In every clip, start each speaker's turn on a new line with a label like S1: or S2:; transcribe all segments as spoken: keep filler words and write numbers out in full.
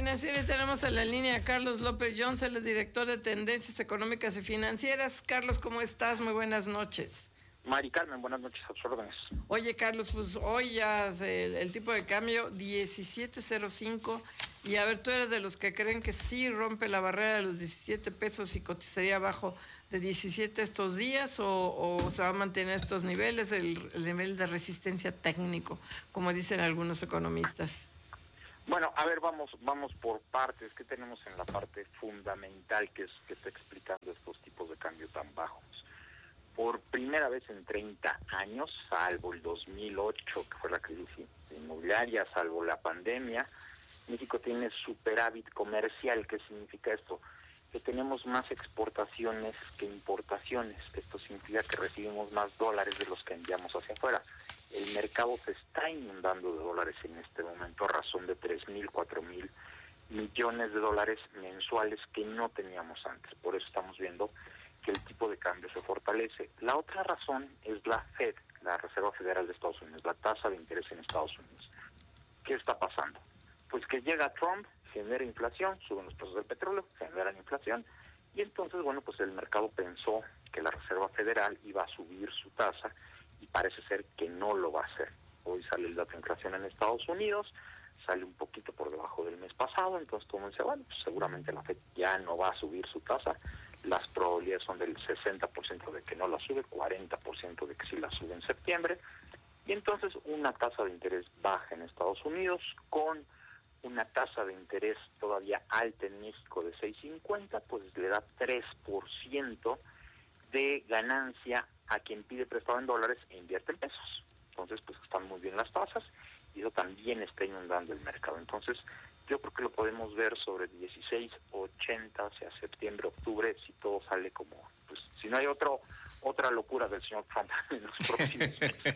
S1: Financiera y tenemos en la línea a Carlos López Jones, él es director de Tendencias Económicas y Financieras. Carlos, ¿cómo estás? Muy buenas noches.
S2: Mari Carmen, buenas noches, a tus órdenes.
S1: Oye, Carlos, pues hoy ya el, el tipo de cambio diecisiete cero cinco y a ver, tú eres de los que creen que sí rompe la barrera de los diecisiete pesos y cotizaría abajo de diecisiete estos días o, o se va a mantener estos niveles, el, el nivel de resistencia técnico, como dicen algunos economistas.
S2: Bueno, a ver, vamos vamos por partes. ¿Qué tenemos en la parte fundamental que es que está explicando estos tipos de cambio tan bajos? Por primera vez en treinta años, salvo el dos mil ocho, que fue la crisis inmobiliaria, salvo la pandemia, México tiene superávit comercial. ¿Qué significa esto? Que tenemos más exportaciones que importaciones. Esto significa que recibimos más dólares de los que enviamos hacia afuera. El mercado se está inundando de dólares en este momento a razón de tres mil, cuatro mil millones de dólares mensuales que no teníamos antes. Por eso estamos viendo que el tipo de cambio se fortalece. La otra razón es la Fed, la Reserva Federal de Estados Unidos, la tasa de interés en Estados Unidos. ¿Qué está pasando? Pues que llega Trump, genera inflación, suben los precios del petróleo, generan inflación, y entonces, bueno, pues el mercado pensó que la Reserva Federal iba a subir su tasa, y parece ser que no lo va a hacer. Hoy sale el dato de inflación en Estados Unidos, sale un poquito por debajo del mes pasado, entonces todo el mundo dice, bueno, pues seguramente la Fed ya no va a subir su tasa. Las probabilidades son del sesenta por ciento de que no la sube, cuarenta por ciento de que sí la sube en septiembre, y entonces una tasa de interés baja en Estados Unidos, con una tasa de interés todavía alta en México de seis cincuenta, pues le da tres por ciento de ganancia a quien pide prestado en dólares e invierte en pesos. Entonces, pues están muy bien las tasas y eso también está inundando el mercado. Entonces, yo creo que lo podemos ver sobre dieciséis ochenta hacia septiembre, octubre, si todo sale como, pues, si no hay otro otra locura del señor Trump en los próximos meses.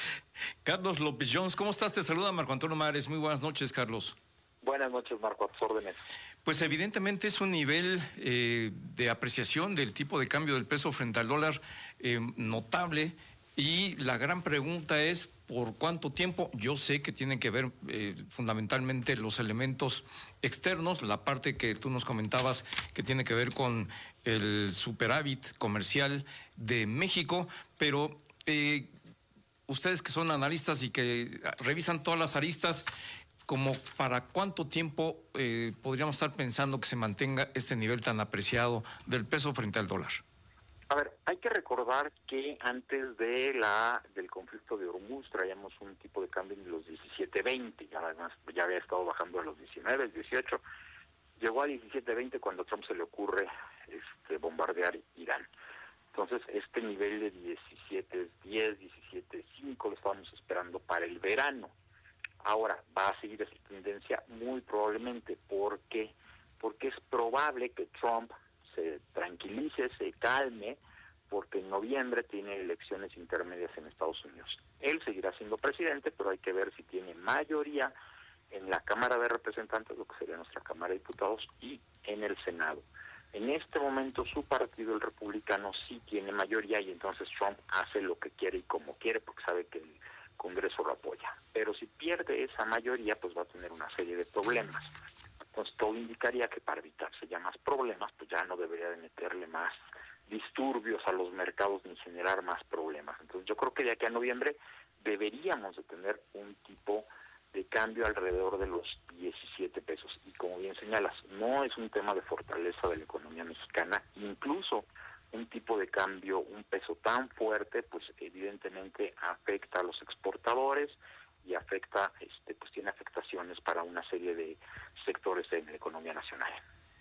S3: Carlos López Jones, ¿cómo estás? Te saluda Marco Antonio Mares. Muy buenas noches, Carlos.
S2: Buenas noches, Marco, a tus órdenes.
S3: Pues evidentemente es un nivel eh, de apreciación del tipo de cambio del peso frente al dólar eh, notable, y la gran pregunta es ¿por cuánto tiempo? Yo sé que tienen que ver eh, fundamentalmente los elementos externos, la parte que tú nos comentabas que tiene que ver con el superávit comercial de México, pero eh, ustedes que son analistas y que revisan todas las aristas, ¿como para cuánto tiempo eh, podríamos estar pensando que se mantenga este nivel tan apreciado del peso frente al dólar?
S2: A ver, hay que recordar que antes de la del conflicto de Hormuz traíamos un tipo de cambio en los diecisiete veinte, ya además ya había estado bajando a los diecinueve, dieciocho, llegó a diecisiete veinte cuando a Trump se le ocurre este bombardear Irán. Entonces, este nivel de diecisiete diez, diecisiete cinco lo estábamos esperando para el verano. Ahora, va a seguir esa tendencia muy probablemente. ¿Por qué? Porque es probable que Trump se tranquilice, se calme, porque en noviembre tiene elecciones intermedias en Estados Unidos. Él seguirá siendo presidente, pero hay que ver si tiene mayoría en la Cámara de Representantes, lo que sería nuestra Cámara de Diputados, y en el Senado. En este momento su partido, el republicano, sí tiene mayoría, y entonces Trump hace lo que quiere y como quiere, porque sabe que el Congreso lo apoya. Pero si pierde esa mayoría, pues va a tener una serie de problemas. Entonces todo indicaría que para evitarse ya más problemas, pues ya no debería de meterle más disturbios a los mercados ni generar más problemas. Entonces yo creo que de aquí a noviembre deberíamos de tener un tipo de cambio alrededor de los diecisiete pesos. Y como bien señalas, no es un tema de fortaleza de la economía mexicana, incluso un tipo de cambio, un peso tan fuerte, pues evidentemente afecta a los exportadores y afecta, este, pues tiene afectaciones para una serie de sectores de la economía nacional.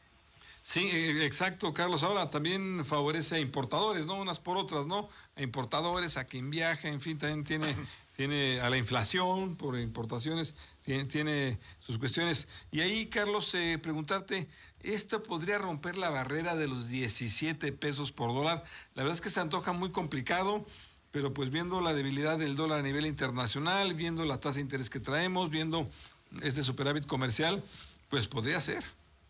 S4: Sí, exacto, Carlos. Ahora también favorece a importadores, ¿no? Unas por otras, ¿no? A importadores, a quien viaja, en fin, también tiene, tiene a la inflación por importaciones, tiene, tiene sus cuestiones. Y ahí, Carlos, eh, preguntarte, ¿esto podría romper la barrera de los diecisiete pesos por dólar? La verdad es que se antoja muy complicado, pero pues viendo la debilidad del dólar a nivel internacional, viendo la tasa de interés que traemos, viendo este superávit comercial, pues podría ser.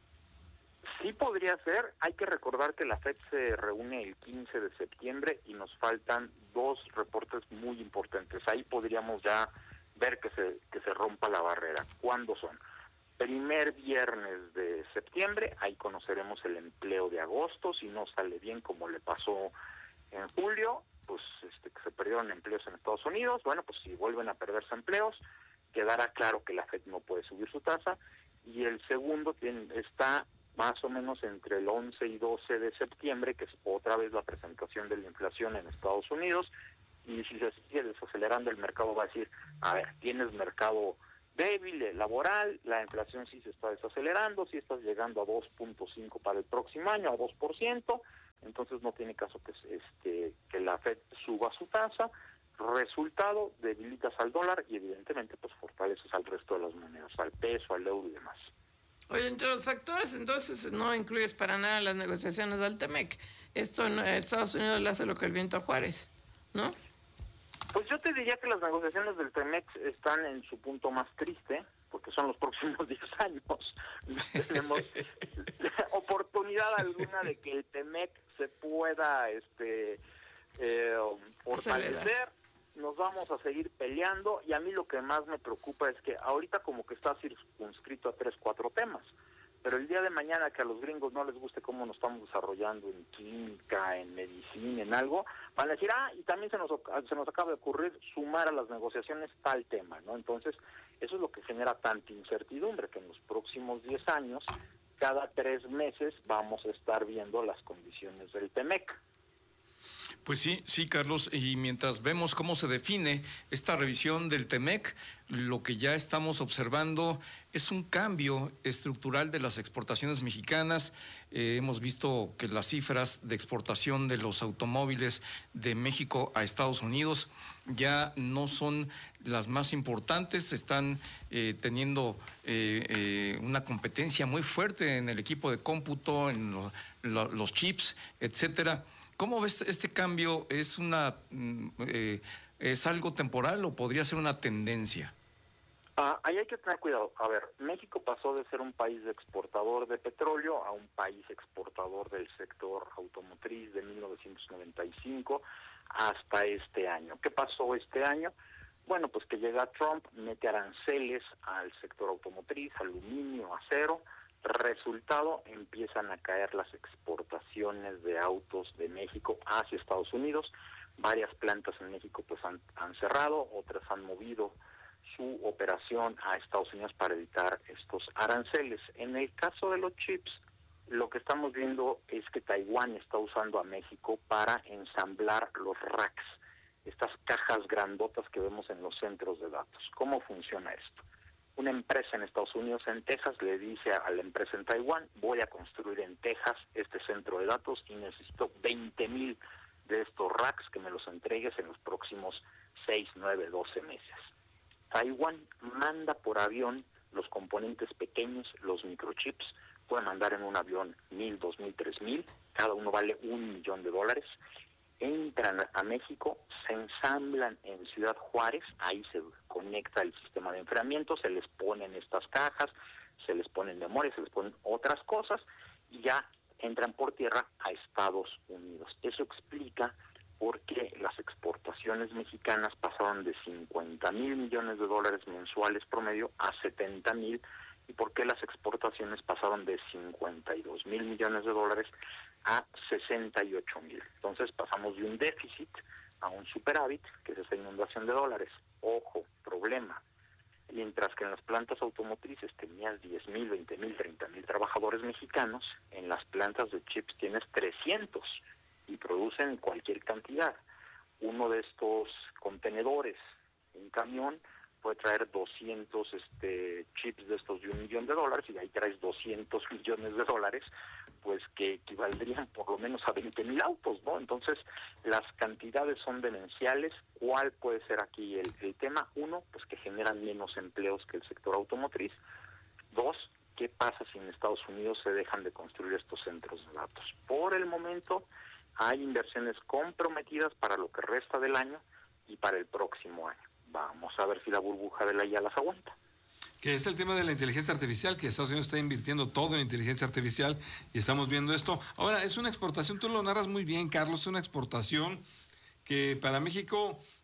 S2: Sí podría ser. Hay que recordar que la Fed se reúne el quince de septiembre y nos faltan dos reportes muy importantes. Ahí podríamos ya ver que se que se rompa la barrera. ¿Cuándo son? primer viernes de septiembre, ahí conoceremos el empleo de agosto. Si no sale bien como le pasó en julio, pues este, que se perdieron empleos en Estados Unidos, bueno, pues si vuelven a perderse empleos, quedará claro que la Fed no puede subir su tasa. Y el segundo tiene, está más o menos entre el once y doce de septiembre, que es otra vez la presentación de la inflación en Estados Unidos. Y si se sigue desacelerando, el mercado va a decir, a ver, tienes mercado débil, laboral, la inflación sí se está desacelerando, sí estás llegando a dos punto cinco para el próximo año, a dos por ciento, entonces no tiene caso que este que la Fed suba su tasa. Resultado, debilitas al dólar y evidentemente pues fortaleces al resto de las monedas, al peso, al euro y demás.
S1: Oye, entre los factores entonces no incluyes para nada las negociaciones del Temec. Esto en Estados Unidos le hace lo que el viento a Juárez, ¿no?
S2: Pues yo te diría que las negociaciones del Temex están en su punto más triste, porque son los próximos diez años. No tenemos oportunidad alguna de que el Temec se pueda este eh, fortalecer. Nos vamos a seguir peleando, y a mí lo que más me preocupa es que ahorita como que está circunscrito a tres, cuatro temas, pero el día de mañana que a los gringos no les guste cómo nos estamos desarrollando en química, en medicina, en algo, van a decir, ah, y también se nos, se nos acaba de ocurrir sumar a las negociaciones tal tema, ¿no? Entonces, eso es lo que genera tanta incertidumbre, que en los próximos diez años, cada tres meses vamos a estar viendo las condiciones del Temec.
S3: Pues sí, sí, Carlos, y mientras vemos cómo se define esta revisión del Temec, lo que ya estamos observando es un cambio estructural de las exportaciones mexicanas. Eh, hemos visto que las cifras de exportación de los automóviles de México a Estados Unidos ya no son las más importantes, están eh, teniendo eh, eh, una competencia muy fuerte en el equipo de cómputo, en lo, lo, los chips, etcétera. ¿Cómo ves este cambio? ¿Es una eh, es algo temporal o podría ser una tendencia?
S2: Ah, ahí hay que tener cuidado. A ver, México pasó de ser un país exportador de petróleo a un país exportador del sector automotriz de mil novecientos noventa y cinco hasta este año. ¿Qué pasó este año? Bueno, pues que llega Trump, mete aranceles al sector automotriz, aluminio, acero. Resultado, empiezan a caer las exportaciones de autos de México hacia Estados Unidos. Varias plantas en México pues han, han cerrado, otras han movido su operación a Estados Unidos para evitar estos aranceles. En el caso de los chips, lo que estamos viendo es que Taiwán está usando a México para ensamblar los racks, estas cajas grandotas que vemos en los centros de datos. ¿Cómo funciona esto? Una empresa en Estados Unidos, en Texas, le dice a la empresa en Taiwán, voy a construir en Texas este centro de datos y necesito veinte mil de estos racks que me los entregues en los próximos seis, nueve, doce meses. Taiwán manda por avión los componentes pequeños, los microchips, puede mandar en un avión mil, dos mil, tres mil, cada uno vale un millón de dólares. Entran a México, se ensamblan en Ciudad Juárez, ahí se conecta el sistema de enfriamiento, se les ponen estas cajas, se les ponen memoria, se les ponen otras cosas y ya entran por tierra a Estados Unidos. Eso explica por qué las exportaciones mexicanas pasaron de cincuenta mil millones de dólares mensuales promedio a setenta mil y por qué las exportaciones pasaron de cincuenta y dos mil millones de dólares a sesenta y ocho mil. Entonces pasamos de un déficit a un superávit, que es esa inundación de dólares. Ojo, problema. Mientras que en las plantas automotrices tenías diez mil, veinte mil, treinta mil trabajadores mexicanos, en las plantas de chips tienes trescientos y producen cualquier cantidad. Uno de estos contenedores, un camión, puede traer doscientos este, chips de estos de un millón de dólares y ahí traes doscientos millones de dólares, pues que equivaldrían por lo menos a veinte mil autos, ¿no? Entonces, las cantidades son demenciales. ¿Cuál puede ser aquí el, el tema? Uno, pues que generan menos empleos que el sector automotriz. Dos, ¿qué pasa si en Estados Unidos se dejan de construir estos centros de datos? Por el momento, hay inversiones comprometidas para lo que resta del año y para el próximo año. Vamos a ver si la burbuja de la I A las aguanta.
S4: Que es el tema de la inteligencia artificial, que Estados Unidos está invirtiendo todo en inteligencia artificial y estamos viendo esto. Ahora, es una exportación, tú lo narras muy bien, Carlos, es una exportación que para México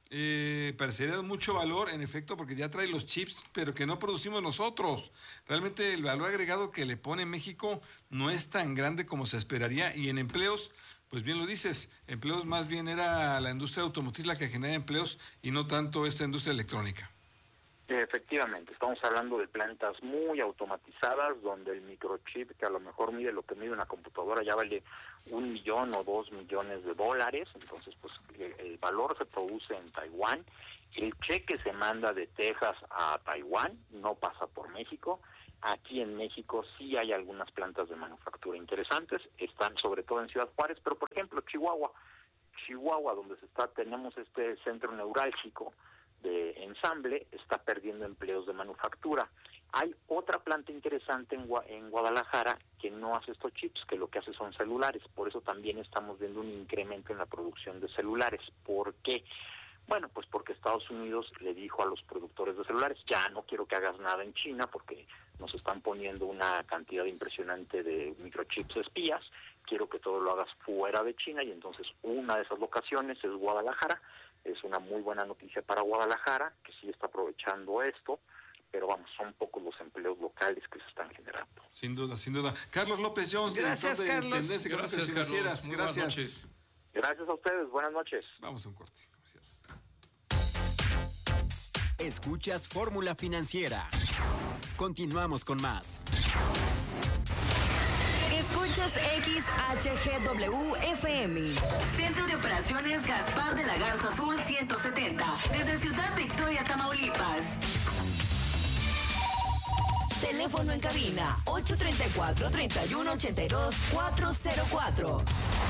S4: eh, parecería de mucho valor, en efecto, porque ya trae los chips, pero que no producimos nosotros. Realmente el valor agregado que le pone México no es tan grande como se esperaría, y en empleos, pues bien lo dices, empleos más bien era la industria automotriz la que genera empleos y no tanto esta industria electrónica.
S2: Efectivamente, estamos hablando de plantas muy automatizadas donde el microchip, que a lo mejor mide lo que mide una computadora, ya vale un millón o dos millones de dólares. Entonces, pues el valor se produce en Taiwán. El cheque se manda de Texas a Taiwán, no pasa por México. Aquí en México sí hay algunas plantas de manufactura interesantes, están sobre todo en Ciudad Juárez, pero por ejemplo Chihuahua, Chihuahua donde se está tenemos este centro neurálgico de ensamble, está perdiendo empleos de manufactura. Hay otra planta interesante en, Gua- en Guadalajara que no hace estos chips, que lo que hace son celulares, por eso también estamos viendo un incremento en la producción de celulares. ¿Por qué? Bueno, pues porque Estados Unidos le dijo a los productores de celulares, ya no quiero que hagas nada en China porque nos están poniendo una cantidad impresionante de microchips espías, quiero que todo lo hagas fuera de China, y entonces una de esas locaciones es Guadalajara. Es una muy buena noticia para Guadalajara, que sí está aprovechando esto, pero vamos, son pocos los empleos locales que se están generando.
S4: Sin duda, sin duda. Carlos López Jones,
S1: Gracias,
S4: director de
S1: Carlos.
S4: Tendencia Económicas
S3: Gracias, Carlos.
S4: Financieras.
S3: Muy buenas
S4: Gracias.
S3: noches.
S2: Gracias a ustedes, buenas noches.
S4: Vamos a un corte comercial.
S5: Escuchas Fórmula Financiera. Continuamos con más.
S6: Escuchas X H G W F M. Centro de Operaciones Gaspar de la Garza Azul ciento setenta. Desde Ciudad Victoria, Tamaulipas. Teléfono en cabina ocho tres cuatro, tres uno ocho dos, cuatro cero cuatro.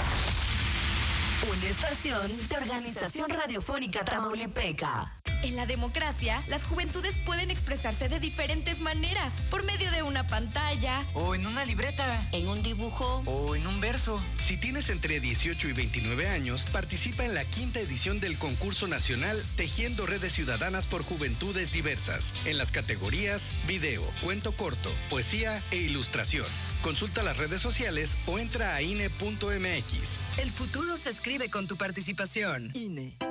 S6: Una estación de Organización Radiofónica Tamaulipeca.
S7: En la democracia, las juventudes pueden expresarse de diferentes maneras, por medio de una pantalla,
S8: o en una libreta,
S6: En un dibujo.
S8: o en un verso.
S9: Si tienes entre dieciocho y veintinueve años, participa en la quinta edición del concurso nacional Tejiendo Redes Ciudadanas por Juventudes Diversas, en las categorías video, cuento corto, poesía e ilustración. Consulta las redes sociales o entra a I N E punto M X.
S8: El futuro se escribe con tu participación.
S6: I N E.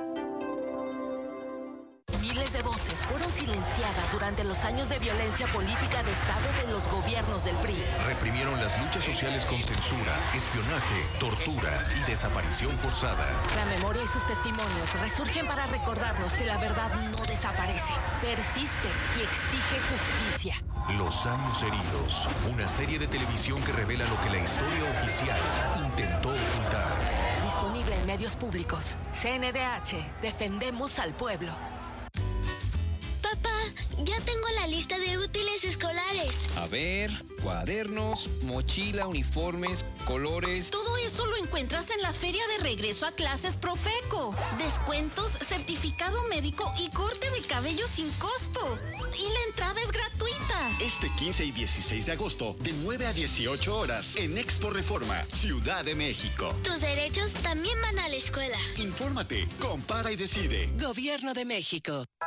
S10: Miles de voces fueron silenciadas durante los años de violencia política de Estado de los gobiernos del P R I.
S11: Reprimieron las luchas sociales con censura, espionaje, tortura y desaparición forzada.
S10: La memoria y sus testimonios resurgen para recordarnos que la verdad no desaparece, persiste y exige justicia.
S11: Los años heridos, una serie de televisión que revela lo que la historia oficial intentó ocultar.
S10: Disponible en medios públicos. C N D H, defendemos al pueblo.
S12: Papá, ya tengo la lista de útiles escolares.
S13: A ver, cuadernos, mochila, uniformes, colores.
S7: Todo eso lo encuentras en la Feria de Regreso a Clases Profeco. Descuentos, certificado médico y corte de cabello sin costo. Y la entrada es gratuita.
S14: Este quince y dieciséis de agosto, de nueve a dieciocho horas, en Expo Reforma, Ciudad de México.
S12: Tus derechos también van a la escuela.
S14: Infórmate, compara y decide.
S10: Gobierno de México.